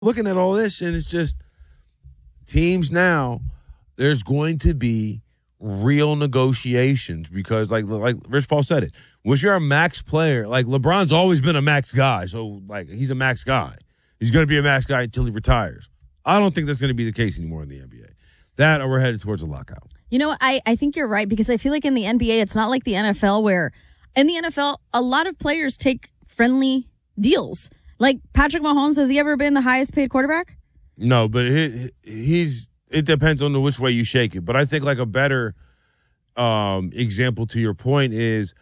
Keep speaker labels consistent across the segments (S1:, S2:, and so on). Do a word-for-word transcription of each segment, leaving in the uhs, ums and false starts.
S1: looking at all this, and it's just teams now, there's going to be real negotiations because, like, like Rich Paul said it, once you're a max player, like LeBron's always been a max guy, so, like, he's a max guy. He's going to be a max guy until he retires. I don't think that's going to be the case anymore in the N B A. That or we're headed towards a lockout.
S2: You know, I, I think you're right because I feel like in the N B A, it's not like the N F L where in the N F L, a lot of players take friendly deals. Like Patrick Mahomes, has he ever been the highest paid quarterback?
S1: No, but he, he's it depends on the which way you shake it. But I think like a better um, example to your point is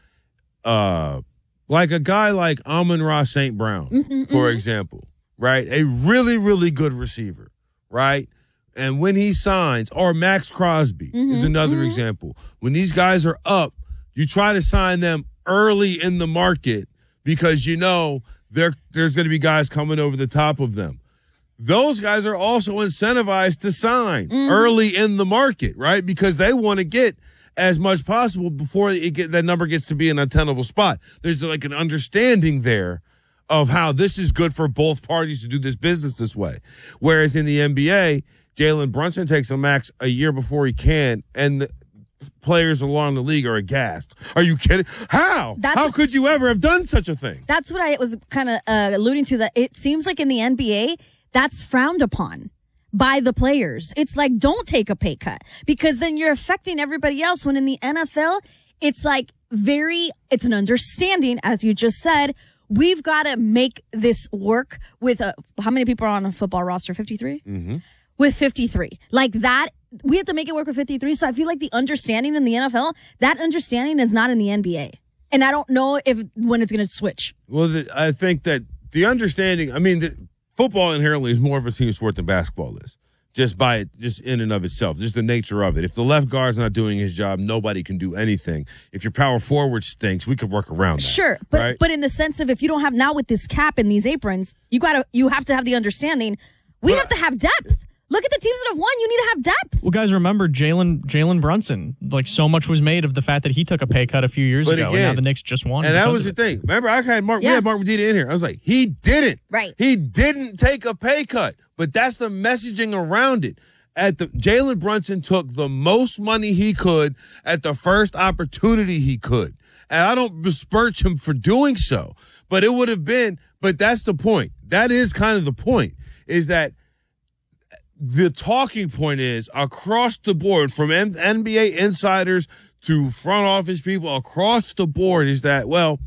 S1: uh, like a guy like Amon-Ra Saint Brown,
S2: Mm-hmm,
S1: for
S2: mm-hmm.
S1: example, right? A really, really good receiver, right? And when he signs, or Max Crosby
S2: mm-hmm,
S1: is another
S2: mm-hmm.
S1: example. When these guys are up, you try to sign them early in the market because you know there there's going to be guys coming over the top of them. Those guys are also incentivized to sign mm-hmm. early in the market, right? Because they want to get as much possible before it get, that number gets to be an untenable spot. There's like an understanding there of how this is good for both parties to do this business this way. Whereas in the N B A, Jalen Brunson takes a max a year before he can, and the players along the league are aghast. Are you kidding? How?
S2: That's,
S1: How could you ever have done such a thing?
S2: That's what I was kind of uh, alluding to, that it seems like in the N B A, that's frowned upon by the players. It's like, don't take a pay cut because then you're affecting everybody else. When in the N F L, it's like very, it's an understanding, as you just said, we've got to make this work with a, how many people are on a football roster? fifty-three?
S1: Mm-hmm.
S2: With fifty-three. Like that, we have to make it work with fifty-three. So I feel like the understanding in the N F L, that understanding is not in the N B A. And I don't know if when it's going to switch.
S1: Well, the, I think that the understanding, I mean, the, football inherently is more of a team sport than basketball is. Just by it, just in and of itself, just the nature of it. If the left guard's not doing his job, nobody can do anything. If your power forward stinks, we could work around that.
S2: Sure, but
S1: right?
S2: but in the sense of if you don't have now with this cap and these aprons, you gotta you have to have the understanding. We
S1: but,
S2: have to have depth. Look at the teams that have won. You need to have depth.
S3: Well, guys, remember Jalen Jalen Brunson. Like, so much was made of the fact that he took a pay cut a few years
S1: but
S3: ago,
S1: again,
S3: and now the Knicks just won.
S1: And that was
S3: the
S1: the thing. Remember, I had Mark.
S2: Yeah.
S1: We had Mark Medina in here. I was like, he didn't.
S2: Right.
S1: He didn't take a pay cut. But that's the messaging around it. At the Jalen Brunson took the most money he could at the first opportunity he could, and I don't besmirch him for doing so. But it would have been. But that's the point. That is kind of the point. Is that. The talking point is across the board from N B A insiders to front office people across the board is that, well,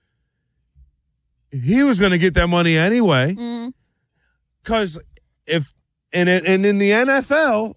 S1: he was going to get that money anyway. Because mm. if, and, and in the N F L,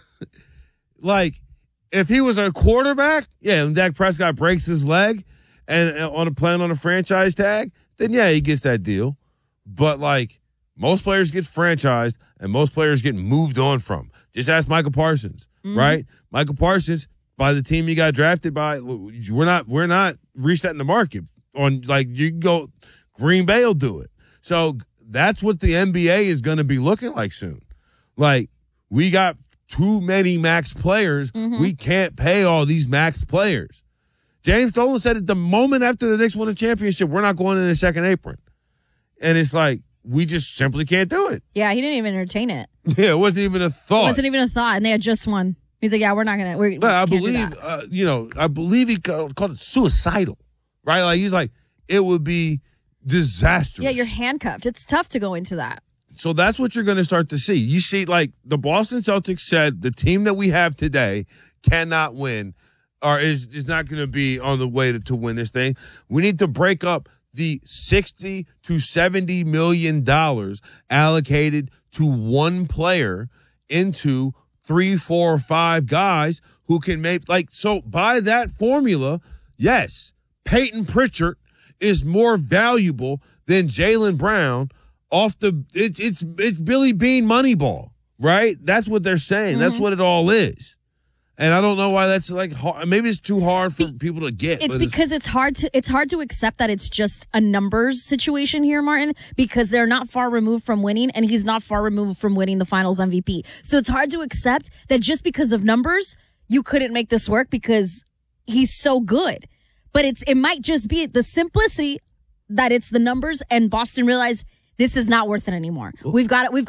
S1: like, if he was a quarterback, yeah, and Dak Prescott breaks his leg and on a plan on a franchise tag, then yeah, he gets that deal. But like, most players get franchised and most players get moved on from. Just ask Michael Parsons, mm-hmm. right? Michael Parsons, by the team he got drafted by, we're not we're not reached that in the market. On like you can go, Green Bay will do it. So that's what the N B A is going to be looking like soon. Like, we got too many max players. Mm-hmm. We can't pay all these max players. James Dolan said at the moment after the Knicks won a championship, we're not going in the second apron. And it's like, we just simply can't do it.
S2: Yeah, he didn't even entertain it.
S1: Yeah, it wasn't even a thought.
S2: It wasn't even a thought, and they had just won. He's like, yeah, we're not going to. We
S1: but I
S2: can't
S1: believe, uh, you know, I believe he called, called it suicidal, right? Like, he's like, it would be disastrous.
S2: Yeah, you're handcuffed. It's tough to go into that.
S1: So that's what you're going to start to see. You see, like, the Boston Celtics said the team that we have today cannot win or is, is not going to be on the way to, to win this thing. We need to break up the sixty to seventy million dollars allocated to one player into three, four, five guys who can make, like, so by that formula, yes, Peyton Pritchard is more valuable than Jaylen Brown off the, it's, it's, it's Billy Beane Moneyball, right? That's what they're saying. Mm-hmm. That's what it all is. And I don't know why that's like hard. Maybe it's too hard for Be- people to get.
S2: It's because it's, it's hard to it's hard to accept that it's just a numbers situation here, Martin, because they're not far removed from winning, and he's not far removed from winning the Finals M V P. So it's hard to accept that just because of numbers, you couldn't make this work because he's so good. But it's it might just be the simplicity that it's the numbers, and Boston realized this is not worth it anymore. We've got it. We've